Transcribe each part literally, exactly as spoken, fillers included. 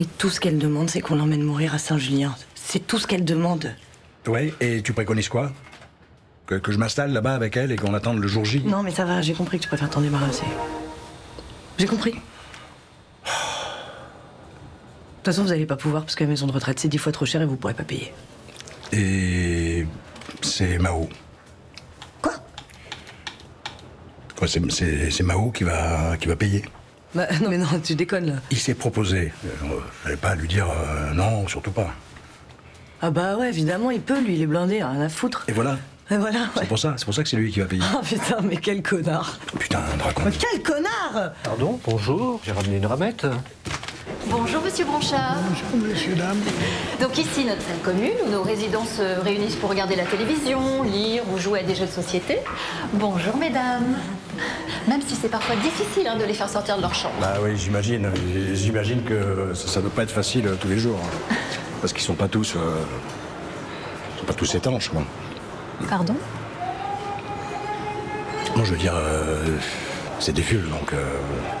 Et tout ce qu'elle demande, c'est qu'on l'emmène mourir à Saint-Julien. C'est tout ce qu'elle demande. Ouais, et tu préconises quoi? que, que je m'installe là-bas avec elle et qu'on attende le jour J? Non, mais ça va, j'ai compris que tu préfères t'en débarrasser. J'ai compris. De toute façon, vous n'allez pas pouvoir parce que la maison de retraite, c'est dix fois trop cher et vous pourrez pas payer. Et c'est Mao. Quoi? Quoi, c'est, c'est, c'est Mao qui va, qui va payer. Bah non, mais non, tu déconnes, là. Il s'est proposé. Euh, J'allais pas lui dire euh, non, surtout pas. Ah bah ouais, évidemment, il peut, lui, il est blindé, rien à foutre. Et voilà. Et voilà, ouais. C'est pour ça, c'est pour ça que c'est lui qui va payer. Ah putain, mais quel connard. Putain, un dracon. Mais quel connard. Pardon, bonjour, j'ai ramené une ramette. Bonjour Monsieur Bronchard. Bonjour, messieurs, dames. Donc ici, notre salle commune, où nos résidents se réunissent pour regarder la télévision, lire ou jouer à des jeux de société. Bonjour mesdames. Même si c'est parfois difficile hein, de les faire sortir de leur chambre. Bah oui, j'imagine. J'imagine que ça ne doit pas être facile euh, tous les jours. hein. Parce qu'ils sont pas tous... Euh, ils sont pas tous étanches, quoi. Pardon? Moi, je veux dire, euh, c'est des vieux, donc... Euh,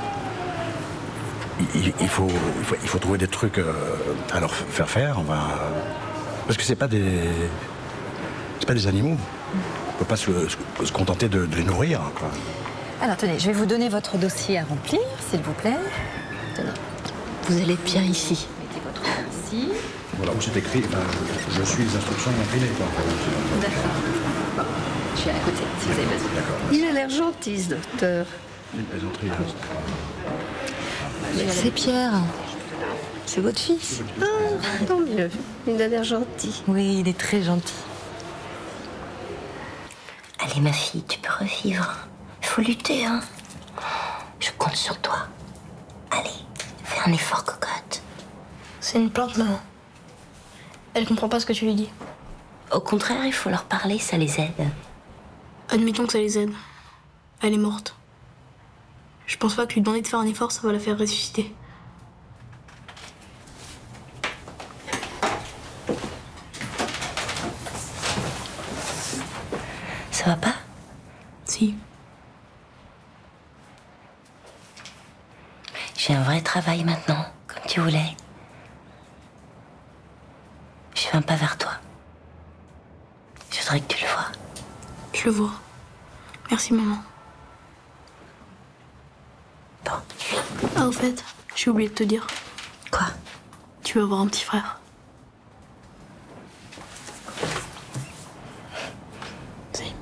il, il, faut, il, faut, il faut trouver des trucs euh, à leur faire faire. Enfin, euh, parce que c'est pas des... C'est pas des animaux. On peut pas se, se, se contenter de, de les nourrir, quoi. Alors tenez, je vais vous donner votre dossier à remplir, s'il vous plaît. Tenez, vous allez être bien ici. Mettez votre nom ici. Voilà, où c'est écrit, ben, je, je suis les instructions imprimées, quoi. D'accord. Bon, je suis à côté, si vous avez besoin. D'accord. Il a l'air gentil, ce docteur. Une plaisanterie, hein. C'est Pierre. C'est votre fils? Ah, tant mieux. Il a l'air gentil. Oui, il est très gentil. Allez, ma fille, tu peux revivre. Il faut lutter, hein. Je compte sur toi. Allez, fais un effort, cocotte. C'est une plante, maman. Elle comprend pas ce que tu lui dis. Au contraire, il faut leur parler, ça les aide. Admettons que ça les aide. Elle est morte. Je pense pas que lui demander de faire un effort, ça va la faire ressusciter. Ça va pas? Si. J'ai un vrai travail maintenant, comme tu voulais. Je fais un pas vers toi. Je voudrais que tu le vois. Je le vois. Merci, maman. Bon. Ah, au fait, j'ai oublié de te dire. Quoi? Tu vas avoir un petit frère. Si.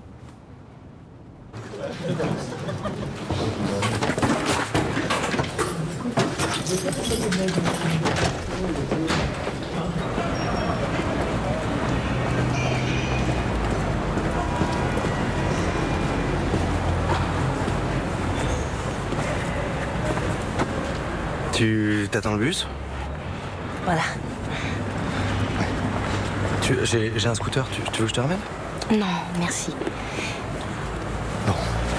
Tu t'attends le bus? Voilà. Tu, j'ai, j'ai un scooter, tu, tu veux que je te ramène? Non, merci. Bon.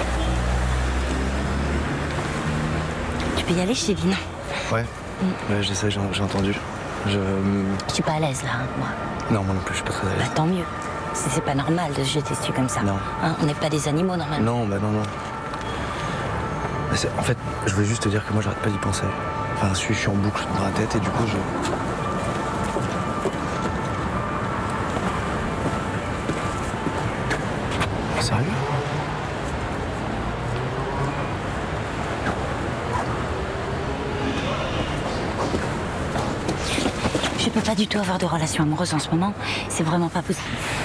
Tu peux y aller, Chéline? Ouais, Mm. ouais j'essaie, j'ai, j'ai entendu. Je... Je suis pas à l'aise, là, hein, moi. Non, moi non plus, je suis pas très à Bah, l'aise. tant mieux. C'est, c'est pas normal de se jeter dessus comme ça. Non. Hein, on n'est pas des animaux, normalement. Non, bah non, non. Bah, c'est- en fait, je voulais juste te dire que moi, j'arrête pas d'y penser. Enfin, je suis, je suis en boucle dans la tête et du coup, je... Sérieux? Je peux pas du tout avoir de relation amoureuse en ce moment. C'est vraiment pas possible.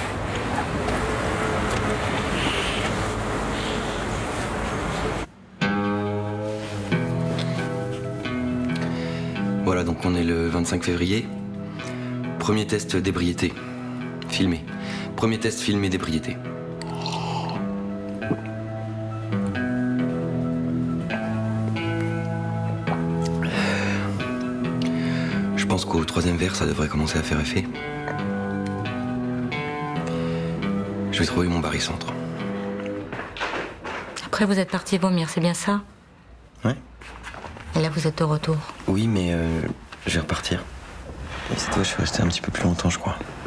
Voilà, donc on est le vingt-cinq février. Premier test d'ébriété. Filmé. Premier test filmé d'ébriété. Je pense qu'au troisième verre, ça devrait commencer à faire effet. Je vais trouver mon barycentre. Après, vous êtes parti vomir, c'est bien ça? Ouais. Et là, vous êtes de retour. Oui, mais euh, je vais repartir. Et cette fois, je vais rester un petit peu plus longtemps, je crois.